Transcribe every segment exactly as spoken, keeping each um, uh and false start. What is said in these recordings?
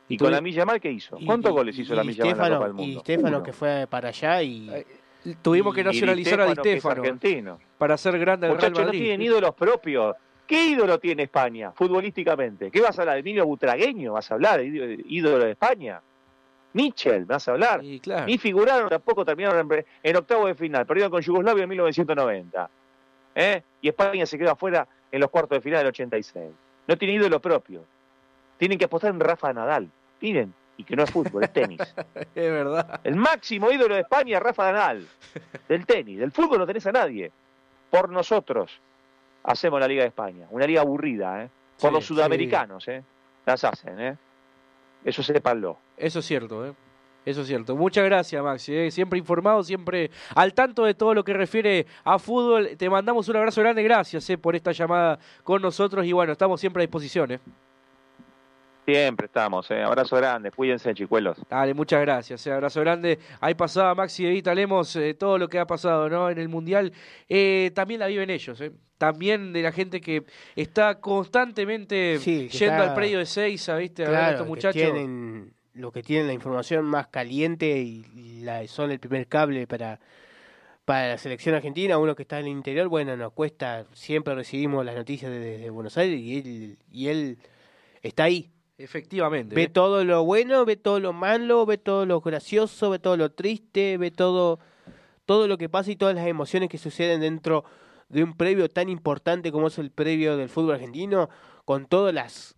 Y con la Milla Mal, ¿qué hizo? ¿Cuántos y, goles hizo y la Milla Mal en la Copa del Mundo? Y Stefano que fue para allá y... Eh, tuvimos que nacionalizar a Di Stéfano argentino. Para hacer grande al Real Muchachos, Madrid. no tienen ídolos propios. ¿Qué ídolo tiene España futbolísticamente? ¿Qué vas a hablar? ¿De Emilio Butragueño? ¿Vas a hablar de ídolo de España? Mitchell, ¿me vas a hablar? Sí, claro. Ni figuraron, tampoco terminaron en, en octavo de final. Perdieron con Yugoslavia en mil novecientos noventa. ¿Eh? Y España se quedó afuera en los cuartos de final del ochenta y seis. No tiene ídolo propio. Tienen que apostar en Rafa Nadal. Miren, y que no es fútbol, es tenis. Es verdad. El máximo ídolo de España es Rafa Nadal. Del tenis. Del fútbol no tenés a nadie. Por nosotros hacemos la Liga de España. Una liga aburrida, ¿eh? Por Sí, los sudamericanos, ¿eh? Las hacen, ¿eh? Eso sépanlo. Eso es cierto, ¿eh? Eso es cierto. Muchas gracias, Maxi. ¿eh? Siempre informado, siempre al tanto de todo lo que refiere a fútbol. Te mandamos un abrazo grande. Gracias ¿eh? por esta llamada con nosotros. Y bueno, estamos siempre a disposición. ¿eh? Siempre estamos. ¿eh? Abrazo grande. Cuídense, chicuelos. Dale, muchas gracias. ¿eh? Abrazo grande. Ahí pasaba Maxi de Vita Lemos. Eh, todo lo que ha pasado ¿no? en el Mundial. Eh, también la viven ellos. ¿eh? También de la gente que está constantemente sí, que yendo está, al predio de Seiza, ¿viste? A claro, ver a estos muchachos. Que tienen, lo que tienen la información más caliente y la, son el primer cable para, para la selección argentina. Uno que está en el interior, bueno, nos cuesta, siempre recibimos las noticias desde de Buenos Aires y él, y él está ahí. Efectivamente. Ve ¿eh? todo lo bueno, ve todo lo malo, ve todo lo gracioso, ve todo lo triste, ve todo, todo lo que pasa y todas las emociones que suceden dentro de un previo tan importante como es el previo del fútbol argentino, con todas las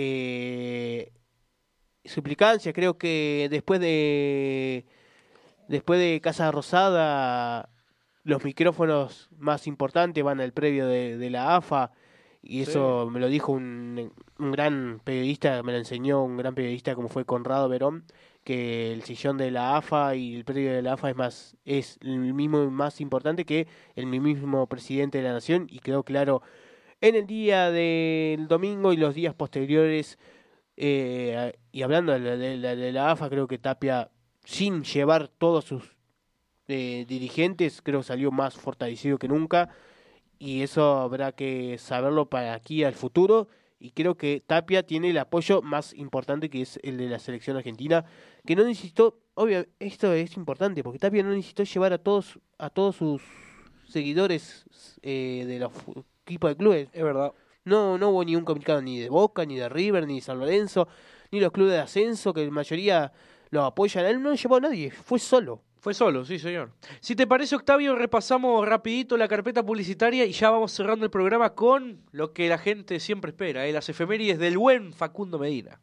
eh, suplicancias. Creo que después de después de Casa Rosada los micrófonos más importantes van al previo de, de la A F A, y eso sí. Me lo dijo un, un gran periodista, me lo enseñó un gran periodista como fue Conrado Verón, que el sillón de la A F A y el previo de la A F A es más es el mismo más importante que el mismo presidente de la nación, y quedó claro en el día del domingo y los días posteriores. Eh, y hablando de la, de, la, de la A F A, creo que Tapia, sin llevar todos sus eh, dirigentes, creo que salió más fortalecido que nunca, y eso habrá que saberlo para aquí al futuro. Y creo que Tapia tiene el apoyo más importante, que es el de la selección argentina, que no necesitó, obvio, esto es importante, porque Tapia no necesitó llevar a todos a todos sus seguidores eh, de los equipos de clubes. Es verdad. No, no hubo ni un comunicado ni de Boca, ni de River, ni de San Lorenzo, ni los clubes de ascenso, que la mayoría lo apoyan. Él no llevó a nadie, fue solo. Fue solo, sí, señor. Si te parece, Octavio, repasamos rapidito la carpeta publicitaria y ya vamos cerrando el programa con lo que la gente siempre espera, ¿eh? Las efemérides del buen Facundo Medina.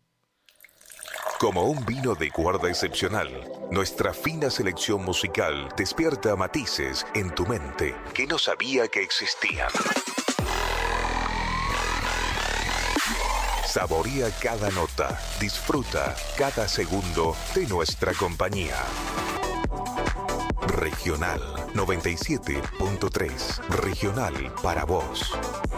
Como un vino de guarda excepcional, nuestra fina selección musical despierta matices en tu mente que no sabía que existían. Saborea cada nota, disfruta cada segundo de nuestra compañía. Regional noventa y siete punto tres, Regional para vos.